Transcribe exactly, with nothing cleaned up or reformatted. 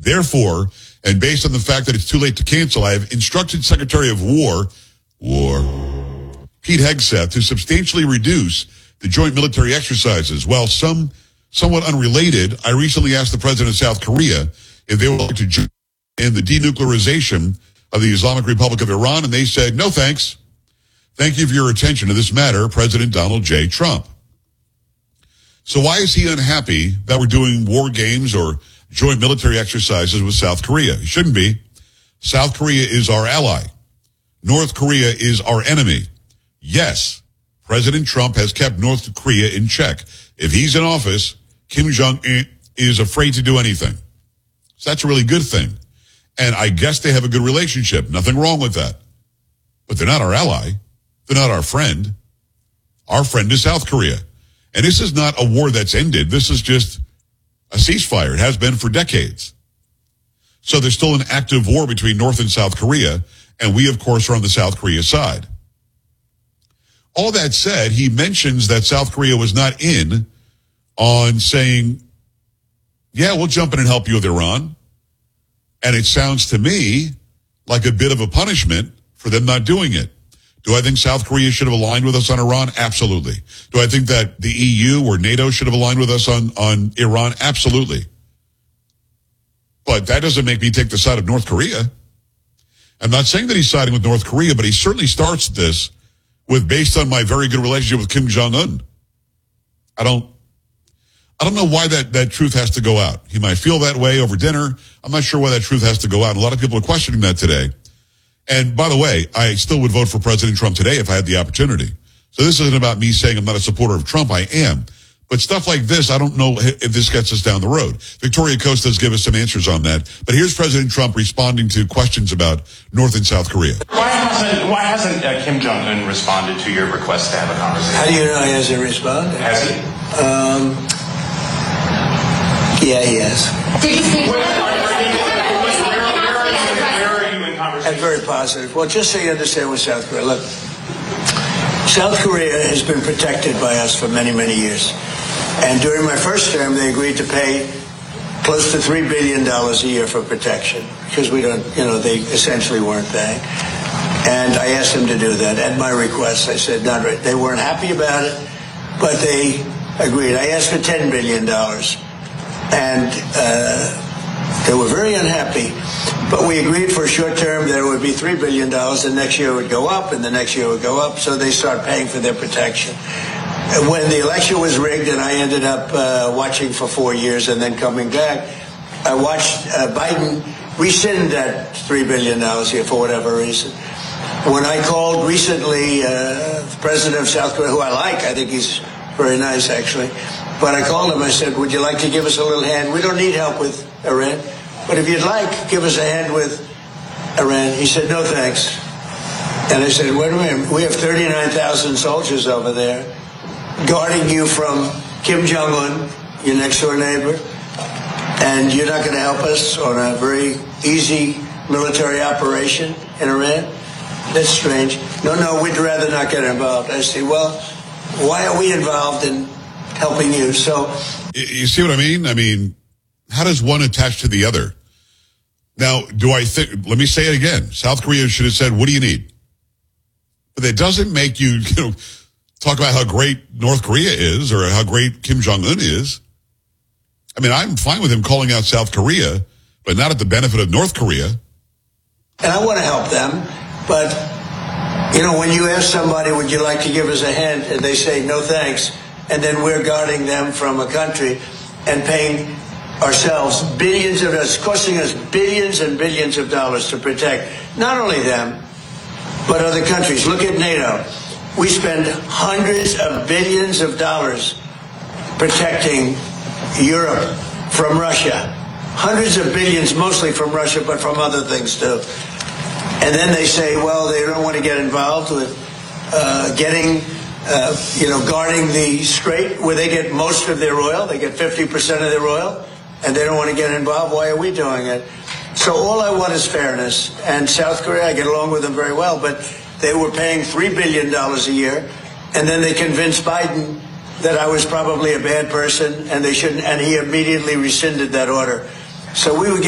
Therefore, and based on the fact that it's too late to cancel, I have instructed Secretary of War, War, Pete Hegseth to substantially reduce the joint military exercises. While some somewhat unrelated, I recently asked the president of South Korea if they would like to join in the denuclearization of the Islamic Republic of Iran, and they said, no thanks. Thank you for your attention to this matter, President Donald J. Trump. So why is he unhappy that we're doing war games or joint military exercises with South Korea? He shouldn't be. South Korea is our ally. North Korea is our enemy. Yes, President Trump has kept North Korea in check. If he's in office, Kim Jong-un is afraid to do anything. So that's a really good thing. And I guess they have a good relationship. Nothing wrong with that. But they're not our ally. They're not our friend. Our friend is South Korea. And this is not a war that's ended. This is just a ceasefire. It has been for decades. So there's still an active war between North and South Korea. And we, of course, are on the South Korea side. All that said, he mentions that South Korea was not in on saying, yeah, we'll jump in and help you with Iran. And it sounds to me like a bit of a punishment for them not doing it. Do I think South Korea should have aligned with us on Iran? Absolutely. Do I think that the E U or NATO should have aligned with us on, on Iran? Absolutely. But that doesn't make me take the side of North Korea. I'm not saying that he's siding with North Korea, but he certainly starts this with based on my very good relationship with Kim Jong-un. I don't, I don't know why that, that truth has to go out. He might feel that way over dinner. I'm not sure why that truth has to go out. And a lot of people are questioning that today. And by the way, I still would vote for President Trump today if I had the opportunity. So this isn't about me saying I'm not a supporter of Trump. I am. But stuff like this, I don't know if this gets us down the road. Victoria Costas give us some answers on that. But here's President Trump responding to questions about North and South Korea. Why hasn't, why hasn't uh, Kim Jong-un responded to your request to have a conversation? How do you know he hasn't responded? Has he? Um, yeah, he has. Did you speak where, where, where, where, where are you in conversation? And very positive. Well, just so you understand with South Korea, look, South Korea has been protected by us for many, many years. And during my first term, they agreed to pay close to three billion dollars a year for protection because we don't, you know, they essentially weren't paying. And I asked them to do that at my request. I said, not right. They weren't happy about it, but they agreed. I asked for ten billion dollars. And uh, they were very unhappy. But we agreed for a short term that it would be three billion dollars, and next year it would go up, and the next year it would go up, so they start paying for their protection. When the election was rigged and I ended up uh, watching for four years and then coming back, I watched uh, Biden rescind that three billion dollars here for whatever reason. When I called recently uh, the president of South Korea, who I like, I think he's very nice actually, but I called him, I said, would you like to give us a little hand? We don't need help with Iran, but if you'd like, give us a hand with Iran. He said, no thanks. And I said, wait a minute, we have thirty-nine thousand soldiers over there guarding you from Kim Jong-un, your next door neighbor, and you're not going to help us on a very easy military operation in Iran? That's strange. No, no, we'd rather not get involved. I say, well, why are we involved in helping you? So, you see what I mean? I mean, how does one attach to the other? Now, do I think, let me say it again. South Korea should have said, what do you need? But that doesn't make you, you know, talk about how great North Korea is or how great Kim Jong-un is. I mean, I'm fine with him calling out South Korea, but not at the benefit of North Korea. And I want to help them, but, you know, when you ask somebody, would you like to give us a hand, and they say, no thanks, and then we're guarding them from a country and paying ourselves billions of dollars, costing us billions and billions of dollars to protect not only them, but other countries. Look at NATO. We spend hundreds of billions of dollars protecting Europe from Russia. Hundreds of billions, mostly from Russia, but from other things too. And then they say, well, they don't want to get involved with uh, getting, uh, you know, guarding the strait where they get most of their oil. They get fifty percent of their oil, and they don't want to get involved. Why are we doing it? So all I want is fairness. And South Korea, I get along with them very well, but they were paying three billion dollars a year, and then they convinced Biden that I was probably a bad person, and they shouldn't, and he immediately rescinded that order. So we would get